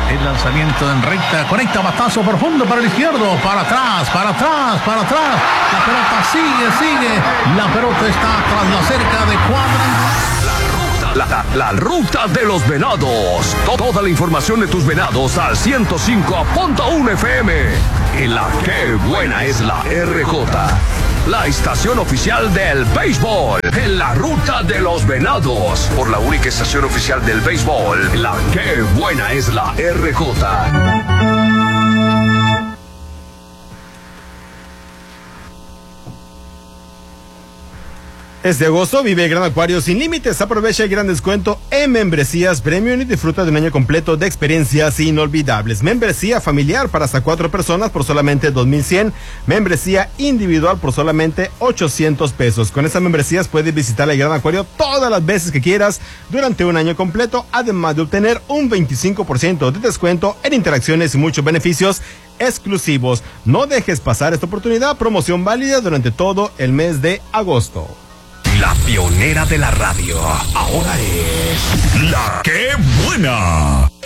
El lanzamiento en recta, conecta batazo profundo para el izquierdo, para atrás. La pelota sigue. La pelota está tras la cerca de cuadra. La ruta de los venados. Toda la información de tus venados al 105.1 FM. En la que buena es la RJ. La estación oficial del béisbol. En la ruta de los venados. Por la única estación oficial del béisbol. La que buena es la RJ. Este agosto vive el Gran Acuario sin límites. Aprovecha el gran descuento en membresías premium y disfruta de un año completo de experiencias inolvidables. Membresía familiar para hasta 4 personas por solamente 2,100. Membresía individual por solamente 800 pesos. Con estas membresías puedes visitar el Gran Acuario todas las veces que quieras durante un año completo, además de obtener un 25% de descuento en interacciones y muchos beneficios exclusivos. No dejes pasar esta oportunidad. Promoción válida durante todo el mes de agosto. La pionera de la radio, ahora es La que buena.